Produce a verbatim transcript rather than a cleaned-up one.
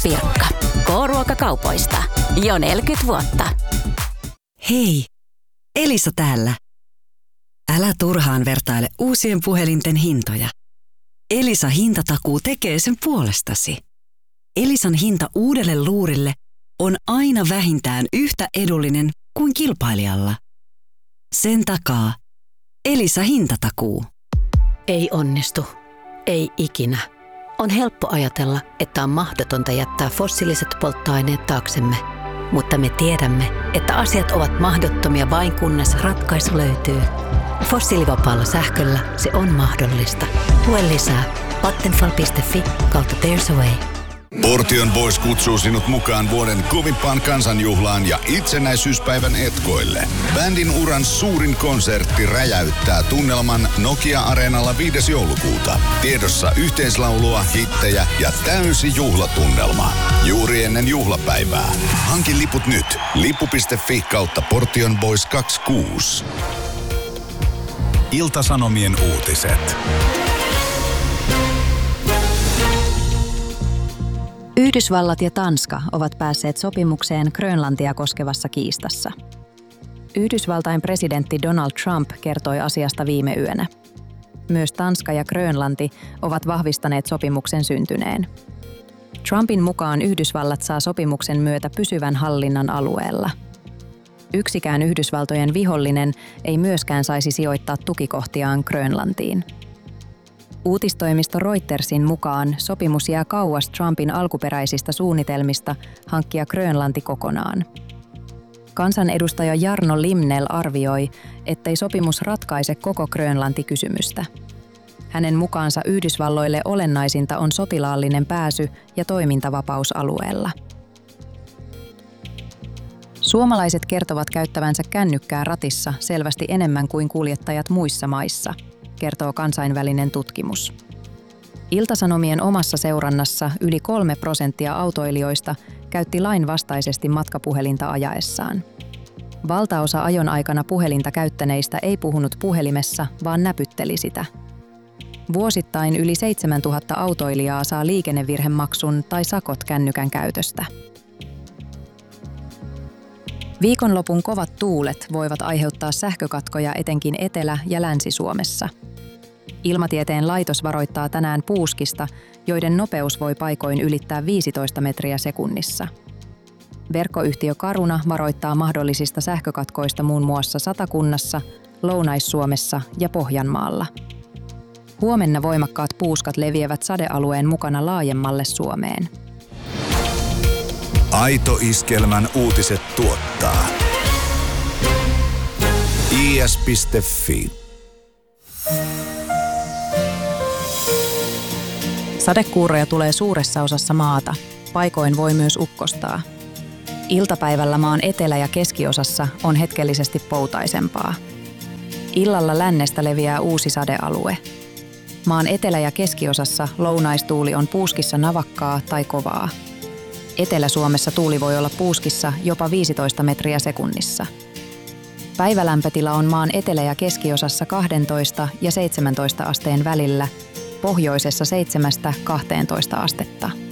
Pirkka. K-ruokakaupoista. Jo neljäkymmentä vuotta. Hei, Elisa täällä. Älä turhaan vertaile uusien puhelinten hintoja. Elisa hintatakuu tekee sen puolestasi. Elisan hinta uudelle luurille on aina vähintään yhtä edullinen kuin kilpailijalla. Sen takaa Elisa hintatakuu. Ei onnistu. Ei ikinä. On helppo ajatella, että on mahdotonta jättää fossiiliset polttoaineet taaksemme. Mutta me tiedämme, että asiat ovat mahdottomia vain kunnes ratkaisu löytyy. Fossiilivapaalla sähköllä se on mahdollista. Lue lisää vattenfall piste fi kautta There's a Way. Portion Boys kutsuu sinut mukaan vuoden kovimpaan kansanjuhlaan ja itsenäisyyspäivän etkoille. Bändin uran suurin konsertti räjäyttää tunnelman Nokia-areenalla viides joulukuuta. Tiedossa yhteislaulua, hittejä ja täysi juhlatunnelma. Juuri ennen juhlapäivää. Hanki liput nyt. lippu piste fi kautta Portion Boys kaksikymmentäkuusi. Ilta-Sanomien uutiset. Yhdysvallat ja Tanska ovat päässeet sopimukseen Grönlantia koskevassa kiistassa. Yhdysvaltain presidentti Donald Trump kertoi asiasta viime yönä. Myös Tanska ja Grönlanti ovat vahvistaneet sopimuksen syntyneen. Trumpin mukaan Yhdysvallat saa sopimuksen myötä pysyvän hallinnan alueella. Yksikään Yhdysvaltojen vihollinen ei myöskään saisi sijoittaa tukikohtiaan Grönlantiin. Uutistoimisto Reutersin mukaan sopimus jää kauas Trumpin alkuperäisistä suunnitelmista hankkia Grönlanti kokonaan. Kansanedustaja Jarno Limnell arvioi, ettei sopimus ratkaise koko Grönlanti-kysymystä. Hänen mukaansa Yhdysvalloille olennaisinta on sotilaallinen pääsy ja toimintavapaus alueella. Suomalaiset kertovat käyttävänsä kännykkää ratissa selvästi enemmän kuin kuljettajat muissa maissa, kertoo kansainvälinen tutkimus. Ilta-Sanomien omassa seurannassa yli kolme prosenttia autoilijoista käytti lainvastaisesti matkapuhelinta ajaessaan. Valtaosa ajon aikana puhelinta käyttäneistä ei puhunut puhelimessa, vaan näpytteli sitä. Vuosittain yli seitsemäntuhatta autoilijaa saa liikennevirhemaksun tai sakot kännykän käytöstä. Viikonlopun kovat tuulet voivat aiheuttaa sähkökatkoja etenkin Etelä- ja Länsi-Suomessa. Ilmatieteen laitos varoittaa tänään puuskista, joiden nopeus voi paikoin ylittää viisitoista metriä sekunnissa. Verkkoyhtiö Caruna varoittaa mahdollisista sähkökatkoista muun muassa Satakunnassa, Lounais-Suomessa ja Pohjanmaalla. Huomenna voimakkaat puuskat leviävät sadealueen mukana laajemmalle Suomeen. Aito Iskelmän uutiset tuottaa i s piste fi. Sadekuuroja tulee suuressa osassa maata. Paikoin voi myös ukkostaa. Iltapäivällä maan etelä- ja keskiosassa on hetkellisesti poutaisempaa. Illalla lännestä leviää uusi sadealue. Maan etelä- ja keskiosassa lounaistuuli on puuskissa navakkaa tai kovaa. Etelä-Suomessa tuuli voi olla puuskissa jopa viisitoista metriä sekunnissa. Päivälämpötila on maan etelä- ja keskiosassa kaksitoista ja seitsemäntoista asteen välillä, pohjoisessa seitsemästä kahteentoista astetta.